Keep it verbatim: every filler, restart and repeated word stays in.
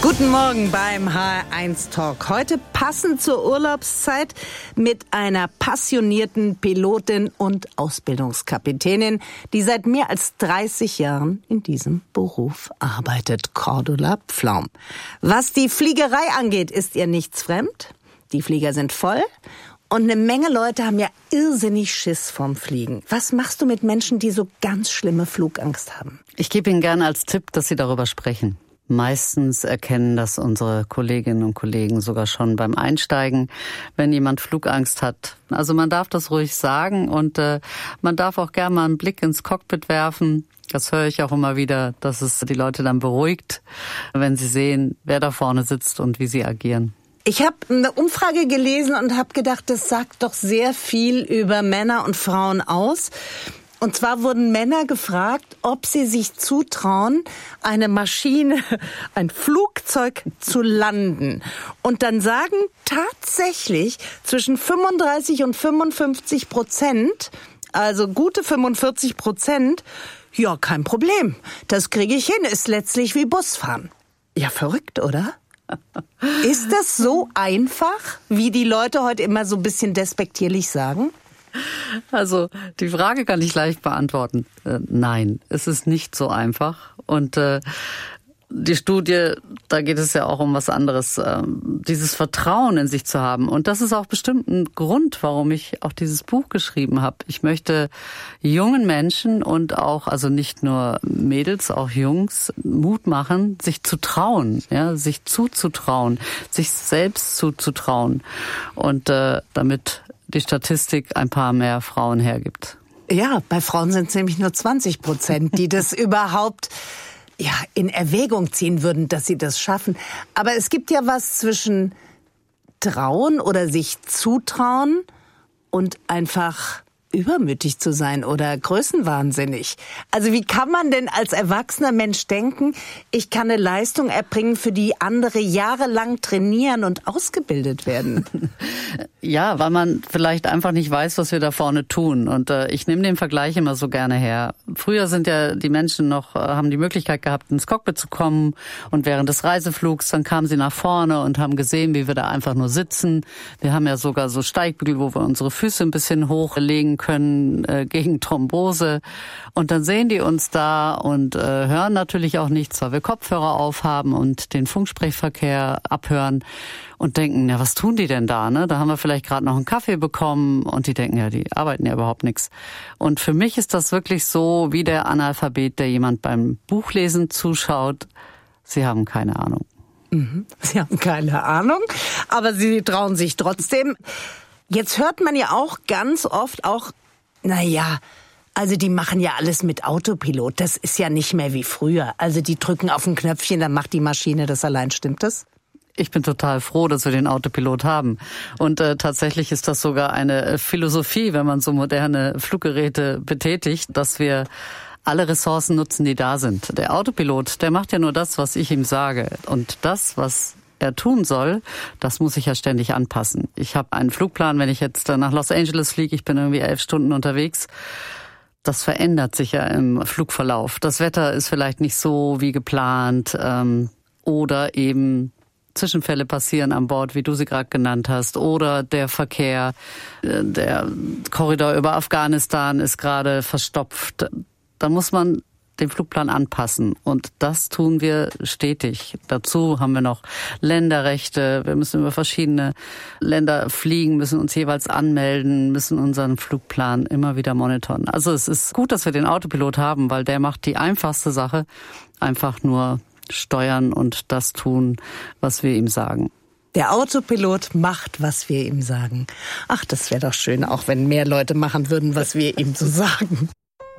Guten Morgen beim H R eins Talk. Heute passend zur Urlaubszeit mit einer passionierten Pilotin und Ausbildungskapitänin, die seit mehr als dreißig Jahren in diesem Beruf arbeitet, Cordula Pflaum. Was die Fliegerei angeht, ist ihr nichts fremd. Die Flieger sind voll und eine Menge Leute haben ja irrsinnig Schiss vorm Fliegen. Was machst du mit Menschen, die so ganz schlimme Flugangst haben? Ich gebe Ihnen gerne als Tipp, dass Sie darüber sprechen. Meistens erkennen das unsere Kolleginnen und Kollegen sogar schon beim Einsteigen, wenn jemand Flugangst hat. Also man darf das ruhig sagen und äh, man darf auch gerne mal einen Blick ins Cockpit werfen. Das höre ich auch immer wieder, dass es die Leute dann beruhigt, wenn sie sehen, wer da vorne sitzt und wie sie agieren. Ich habe eine Umfrage gelesen und habe gedacht, das sagt doch sehr viel über Männer und Frauen aus. Und zwar wurden Männer gefragt, ob sie sich zutrauen, eine Maschine, ein Flugzeug zu landen. Und dann sagen tatsächlich zwischen fünfunddreißig und fünfundfünfzig Prozent, also gute fünfundvierzig Prozent, ja, kein Problem. Das kriege ich hin, ist letztlich wie Busfahren. Ja, verrückt, oder? Ist das so einfach, wie die Leute heute immer so ein bisschen despektierlich sagen? Also die Frage kann ich leicht beantworten. Äh, nein, es ist nicht so einfach. Und äh, die Studie, da geht es ja auch um was anderes, äh, dieses Vertrauen in sich zu haben. Und das ist auch bestimmt ein Grund, warum ich auch dieses Buch geschrieben habe. Ich möchte jungen Menschen und auch, also nicht nur Mädels, auch Jungs, Mut machen, sich zu trauen, ja, sich zuzutrauen, sich selbst zuzutrauen. Und äh, damit die Statistik ein paar mehr Frauen hergibt. Ja, bei Frauen sind es nämlich nur zwanzig Prozent, die das überhaupt ja in Erwägung ziehen würden, dass sie das schaffen. Aber es gibt ja was zwischen trauen oder sich zutrauen und einfach übermütig zu sein oder größenwahnsinnig. Also wie kann man denn als erwachsener Mensch denken, ich kann eine Leistung erbringen, für die andere jahrelang trainieren und ausgebildet werden? Ja, weil man vielleicht einfach nicht weiß, was wir da vorne tun. Und äh, ich nehme den Vergleich immer so gerne her. Früher sind ja die Menschen noch, äh, haben die Möglichkeit gehabt, ins Cockpit zu kommen. Und während des Reiseflugs, dann kamen sie nach vorne und haben gesehen, wie wir da einfach nur sitzen. Wir haben ja sogar so Steigbügel, wo wir unsere Füße ein bisschen hochlegen können äh, gegen Thrombose. Und dann sehen die uns da und äh, hören natürlich auch nichts, weil wir Kopfhörer aufhaben und den Funksprechverkehr abhören und denken, ja, was tun die denn da? Ne? Da haben wir vielleicht gerade noch einen Kaffee bekommen und die denken, ja, die arbeiten ja überhaupt nichts. Und für mich ist das wirklich so wie der Analphabet, der jemand beim Buchlesen zuschaut. Sie haben keine Ahnung. Mhm. Sie haben keine Ahnung, aber sie trauen sich trotzdem. Jetzt hört man ja auch ganz oft auch, na ja, also die machen ja alles mit Autopilot. Das ist ja nicht mehr wie früher. Also die drücken auf ein Knöpfchen, dann macht die Maschine das allein. Stimmt das? Ich bin total froh, dass wir den Autopilot haben. Und äh, tatsächlich ist das sogar eine Philosophie, wenn man so moderne Fluggeräte betätigt, dass wir alle Ressourcen nutzen, die da sind. Der Autopilot, der macht ja nur das, was ich ihm sage. Und das, was er tun soll, das muss ich ja ständig anpassen. Ich habe einen Flugplan, wenn ich jetzt nach Los Angeles fliege, ich bin irgendwie elf Stunden unterwegs. Das verändert sich ja im Flugverlauf. Das Wetter ist vielleicht nicht so wie geplant ähm, oder eben Zwischenfälle passieren an Bord, wie du sie gerade genannt hast, oder der Verkehr, der Korridor über Afghanistan ist gerade verstopft. Da muss man den Flugplan anpassen und das tun wir stetig. Dazu haben wir noch Länderrechte, wir müssen über verschiedene Länder fliegen, müssen uns jeweils anmelden, müssen unseren Flugplan immer wieder monitoren. Also es ist gut, dass wir den Autopilot haben, weil der macht die einfachste Sache, einfach nur steuern und das tun, was wir ihm sagen. Der Autopilot macht, was wir ihm sagen. Ach, das wäre doch schön, auch wenn mehr Leute machen würden, was wir ihm so sagen.